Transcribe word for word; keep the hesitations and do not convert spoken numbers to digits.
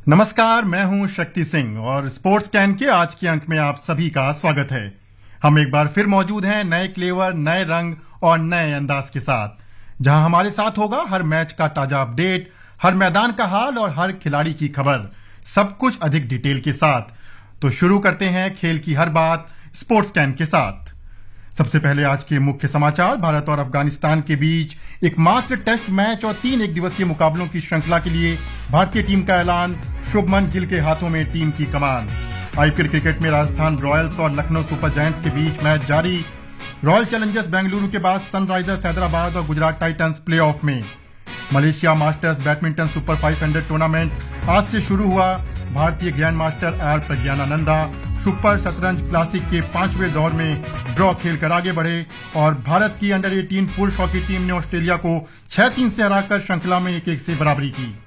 नमस्कार, मैं हूं शक्ति सिंह और स्पोर्ट्स कैन के आज के अंक में आप सभी का स्वागत है। हम एक बार फिर मौजूद हैं नए क्लेवर, नए रंग और नए अंदाज के साथ, जहां हमारे साथ होगा हर मैच का ताजा अपडेट, हर मैदान का हाल और हर खिलाड़ी की खबर, सब कुछ अधिक डिटेल के साथ। तो शुरू करते हैं खेल की हर बात स्पोर्ट्स कैन के साथ। सबसे पहले आज के मुख्य समाचार। भारत और अफगानिस्तान के बीच एकमात्र टेस्ट मैच और तीन एक दिवसीय मुकाबलों की श्रृंखला के लिए भारतीय टीम का ऐलान। शुभमन गिल के हाथों में टीम की कमान। आईपीएल क्रिकेट में राजस्थान रॉयल्स और लखनऊ सुपर जायंट्स के बीच मैच जारी। रॉयल चैलेंजर्स बेंगलुरु के बाद सनराइजर्स हैदराबाद और गुजरात टाइटंस प्लेऑफ में। Malaysia masters badminton super five hundred tournament आज से शुरू हुआ। भारतीय ग्रैंड मास्टर आर प्रज्ञानानंदा सुपर शतरंज क्लासिक के पांचवें दौर में ड्रॉ खेलकर आगे बढ़े और भारत की अंडर अठारह पुरुष हॉकी टीम ने ऑस्ट्रेलिया को छह तीन से हराकर श्रृंखला में एक एक से बराबरी की।